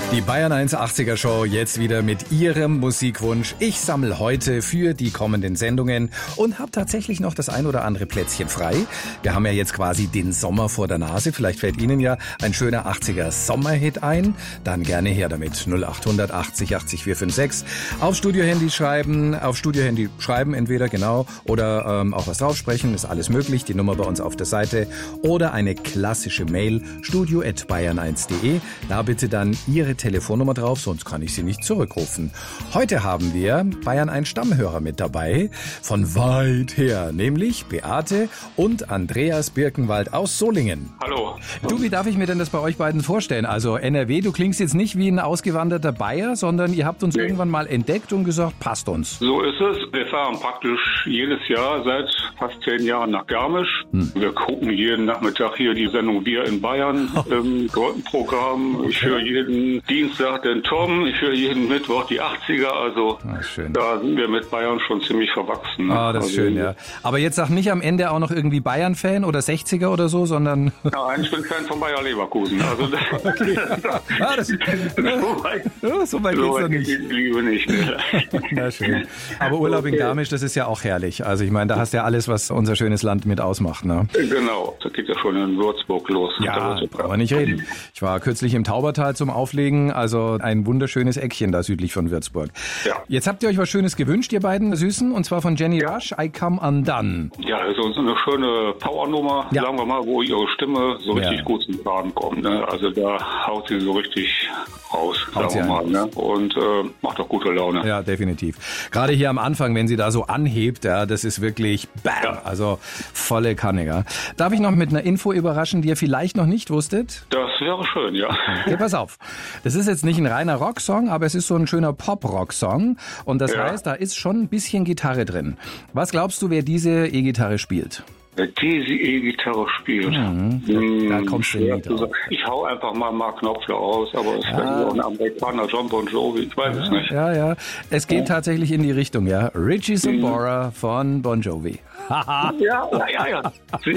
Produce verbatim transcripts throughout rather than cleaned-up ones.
Die Bayern eins achtziger Show jetzt wieder mit Ihrem Musikwunsch. Ich sammle heute für die kommenden Sendungen und habe tatsächlich noch das ein oder andere Plätzchen frei. Wir haben ja jetzt quasi den Sommer vor der Nase. Vielleicht fällt Ihnen ja ein schöner achtziger Sommerhit ein. Dann gerne her damit. null acht achtzig achtzig vier fünf sechs. Auf Studiohandy schreiben, auf Studiohandy schreiben entweder, genau, oder ähm, auch was draufsprechen. Ist alles möglich. Die Nummer bei uns auf der Seite. Oder eine klassische Mail, studio at bayern eins punkt de. Da bitte dann Ihre Telefonnummer drauf, sonst kann ich Sie nicht zurückrufen. Heute haben wir Bayern eins Stammhörer mit dabei, von weit her, nämlich Beate und Andreas Birkenwald aus Solingen. Hallo. Du, wie darf ich mir denn das bei euch beiden vorstellen? Also N R W, du klingst jetzt nicht wie ein ausgewanderter Bayer, sondern ihr habt uns nee. irgendwann mal entdeckt und gesagt, passt uns. So ist es. Wir fahren praktisch jedes Jahr seit fast zehn Jahren nach Garmisch. Hm. Wir gucken jeden Nachmittag hier die Sendung Wir in Bayern oh. im Gruppenprogramm. Okay. Ich höre jeden Dienstag den Tom, ich höre jeden Mittwoch die achtziger, also ah, schön. Da sind wir mit Bayern schon ziemlich verwachsen. Ne? Ah, das ist also, schön, ja. Aber jetzt sag nicht am Ende auch noch irgendwie Bayern-Fan oder sechziger oder so, sondern... Nein, ich bin Fan von Bayer Leverkusen. Also okay. ah, das, so weit, ja, so weit geht's noch nicht. Ich liebe nicht. Ne? Na schön. Aber Urlaub okay. in Garmisch, das ist ja auch herrlich. Also ich meine, da hast du ja alles, was unser schönes Land mit ausmacht. Ne? Genau, das geht ja schon in Würzburg los. Ja, kann man nicht reden. Ich war kürzlich im Taubertal zum Auflegen, also ein wunderschönes Eckchen da südlich von Würzburg. Ja. Jetzt habt ihr euch was Schönes gewünscht, ihr beiden Süßen, und zwar von Jenny ja. Rush, I Come Undone. Ja, das ist so eine schöne Powernummer, ja. sagen wir mal, wo ihre Stimme so richtig ja. gut zum Tragen kommt. Ne? Also da haut sie so richtig raus, haut sagen wir mal. Ne? Und äh, macht auch gute Laune. Ja, definitiv. Gerade hier am Anfang, wenn sie da so anhebt, ja, das ist wirklich bam, ja. also volle Kanne. Ja. Darf ich noch mit einer Info überraschen, die ihr vielleicht noch nicht wusstet? Das wäre schön, ja. Okay, pass auf. Das ist jetzt nicht ein reiner Rocksong, aber es ist so ein schöner Pop-Rock-Song. Und das ja. heißt, da ist schon ein bisschen Gitarre drin. Was glaubst du, wer diese E-Gitarre spielt? Wer diese E-Gitarre spielt? Mhm. Hm, da kommst du nie drauf. Ich hau einfach mal Mark Knopfler aus, aber es wäre ah. auch ein Amerikaner, John Bon Jovi, ich weiß ja, es nicht. Ja, ja. Es geht ja. tatsächlich in die Richtung, ja. Richie Sambora mhm. von Bon Jovi. ja, ja, ja, ja.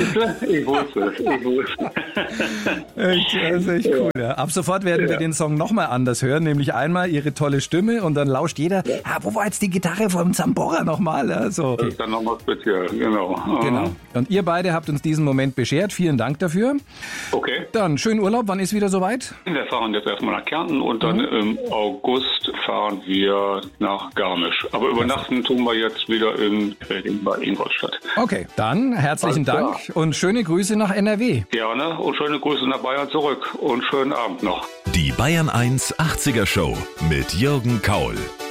Ich wusste es, ich wusste es. Das ist echt cool, ja. Ab sofort werden ja. wir den Song nochmal anders hören, nämlich einmal ihre tolle Stimme und dann lauscht jeder, ja. ah, wo war jetzt die Gitarre vom Sambora nochmal? Also, okay. Das ist dann nochmal speziell, genau. Genau. Und ihr beide habt uns diesen Moment beschert, vielen Dank dafür. Okay. Dann schönen Urlaub, wann ist wieder soweit? Wir fahren jetzt erstmal nach Kärnten und dann mhm. im August fahren wir nach Garmisch. Aber übernachten tun wir jetzt wieder in, in Bad Ingolstadt. Okay, dann herzlichen Dank und schöne Grüße nach N R W. Gerne und schöne Grüße nach Bayern zurück und schönen Abend noch. Die Bayern eins achtziger Show mit Jürgen Kaul.